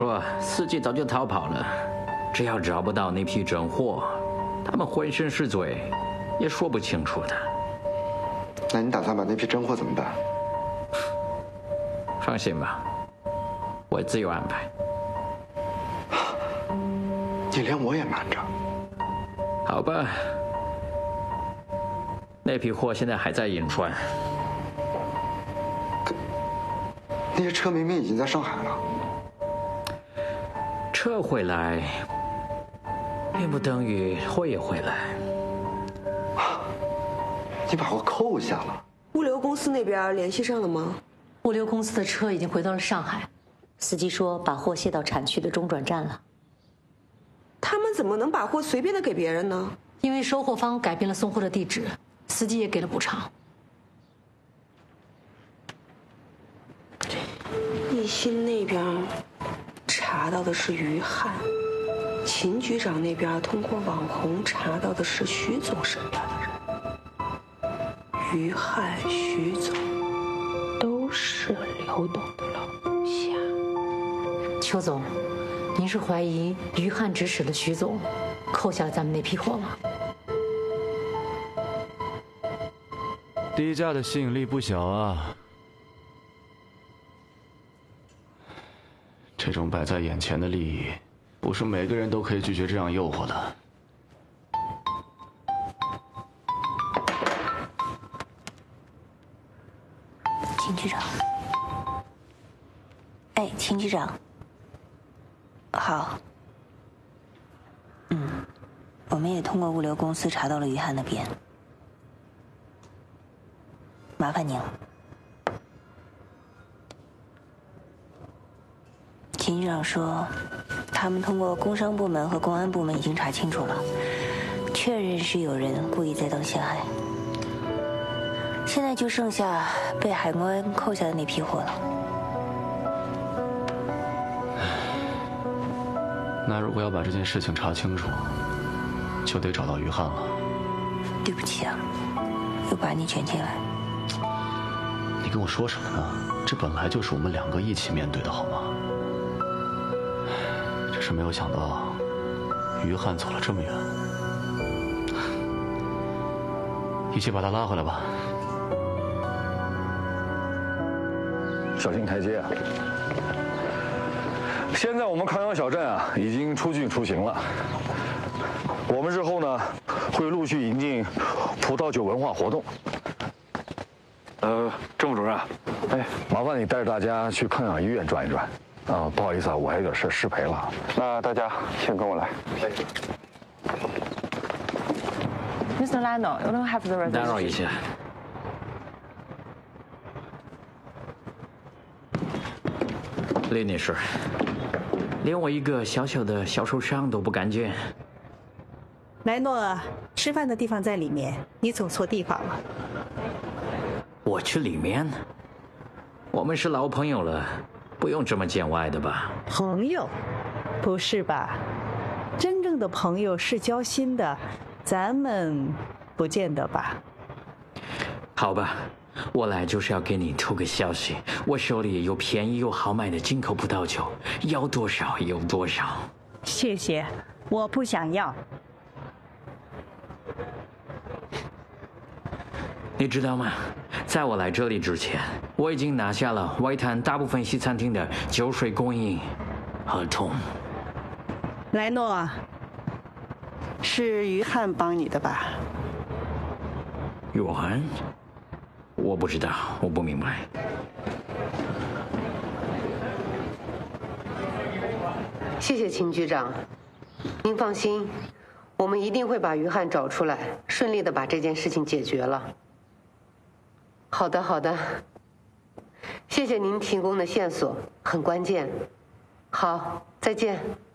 说司机早就逃跑了，只要找不到那批真货，他们浑身是罪，也说不清楚的。 那你打算把那批真货怎么办？ 放心吧，我自有安排。 你连我也瞒着？ 好吧，那批货现在还在银川。 那些车明明已经在上海了。 车回来，并不等于货也回来。 你把货扣下了？ 物流公司那边联系上了吗？ 物流公司的车已经回到了上海，司机说把货卸到产区的中转站了。 他们怎么能把货随便的给别人呢？ 因为收货方改变了送货的地址，司机也给了补偿。 一心那边查到的是于汉，秦局长那边通过网红查到的是徐总身边的人。于汉、徐总都是刘董的老下。 邱总，您是怀疑于汉指使了徐总扣下了咱们那批货吗？ 低价的吸引力不小啊。这种摆在眼前的利益，不是每个人都可以拒绝这样诱惑的。 秦局长，哎，秦局长，好。我们也通过物流公司查到了于汉那边，麻烦您了。秦局长说，他们通过工商部门和公安部门已经查清楚了，确认是有人故意栽赃陷害。现在就剩下被海关扣下的那批货了。 那如果要把这件事情查清楚，就得找到于汉了。 对不起啊，又把你卷进来。 你跟我说什么呢？这本来就是我们两个一起面对的，好吗？只是没有想到，于汉走了这么远。一起把他拉回来吧。 小心台阶啊！现在我们康阳小镇啊已经出郡出行了，我们日后呢会陆续引进葡萄酒文化活动。郑副主任，哎，麻烦你带着大家去康阳医院转一转。不好意思啊，我还有点事失陪了。那大家先跟我来。 Mr. Lano, you don't have the reservation. 打扰一下。李女士，连我一个小小的小受伤都不敢见。 莱诺，吃饭的地方在里面，你走错地方了。 我去里面？我们是老朋友了，不用这么见外的吧？ 朋友？不是吧？真正的朋友是交心的，咱们不见得吧？ 好吧，我来就是要给你透个消息，我手里有便宜又好买的进口葡萄酒，要多少有多少。 谢谢，我不想要。 你知道吗？在我来这里之前，我已经拿下了外滩大部分西餐厅的酒水供应合同。 莱诺，是于汉帮你的吧？ 于汉？我不知道，我不明白。 谢谢秦局长，您放心，我们一定会把于汉找出来，顺利的把这件事情解决了。好的，好的，谢谢您提供的线索，很关键。好，再见。